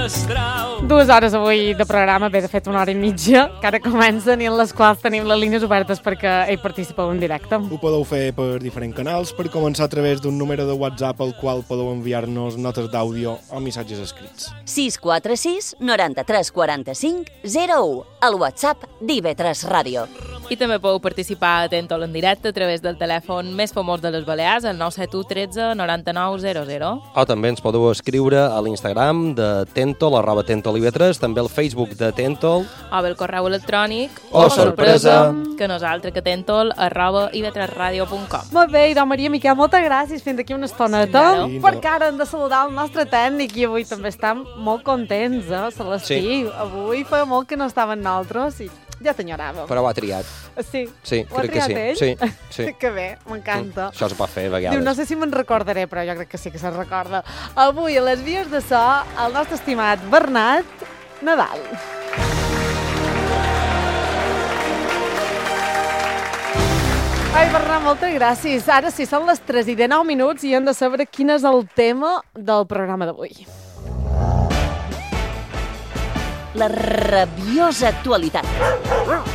mestral. 2 hores avui de programa, bé, de fet 1 hora i mitja, que ara comencen i en les quals tenim les línies obertes perquè hi participeu en directe. Ho podeu fer per diferents canals, per començar a través d'un número de WhatsApp al qual podeu enviar-nos notes d'àudio o missatges escrits. 646 93 45 01, el WhatsApp d'IV3 Ràdio. I també podeu participar a Tentol en directe a través del telèfon més famós de les Balears, el 971 13 99 00. O també ens podeu escriure a l'Instagram de Tentol, @TentolIV3, també al Facebook de Tentol. O bé el correu electrònic. Oh, sorpresa! Que nosaltres, que Tentol, @iv3radio.com. Molt bé, idò Maria Miquel, moltes gràcies. Fins d'aquí una estoneta. Claro. Perquè ara hem de saludar el nostre tècnic i avui també estem molt contents, Celestí. Sí. Avui feia molt que no estaven nosaltres i ja t'enyoràvem. Però ho ha triat. Sí, Sí, ho ha crec que triat sí. ell? Sí. Que bé, m'encanta. Això es pot fer a vegades. Diu, no sé si me'n recordaré, però jo crec que sí que se'n recorda. Avui, a les vies de so, el nostre estimat Bernat Nadal. Ai, Bernat, moltes gràcies. Ara sí, són les 3:09 i hem de saber quin és el tema del programa d'avui. La rabiosa actualitat.